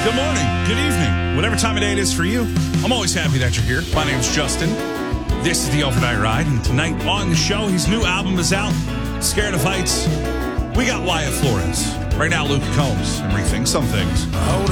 Good morning, good evening, whatever time of day it is for you. I'm always happy that you're here. My name's Justin. This is the Overnight Ride, and tonight on the show, his new album is out, Scared of Heights. We got Wyatt Flores. Right now, Luke Combs, and Rethink Some Things. Hold